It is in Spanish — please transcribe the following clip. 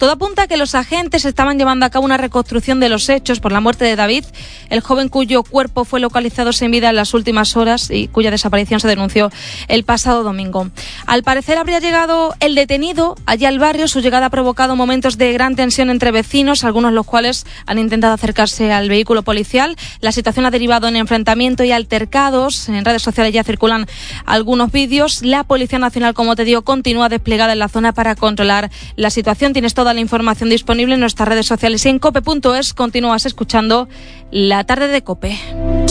Todo apunta a que los agentes estaban llevando a cabo una reconstrucción de los hechos por la muerte de David, el joven cuyo cuerpo fue localizado sin vida en las últimas horas y cuya desaparición se denunció el pasado domingo. Al parecer habría llegado el detenido allí al barrio. Su llegada ha provocado momentos de gran tensión entre vecinos, algunos de los cuales han intentado acercarse al vehículo policial. La situación ha derivado en enfrentamiento y altercados. En redes sociales ya circulan algunos vídeos. La Policía Nacional, como te digo, continúa desplegada en la zona para controlar la situación. Tienes toda la información disponible en nuestras redes sociales y en cope.es. Continúas escuchando La Tarde de COPE.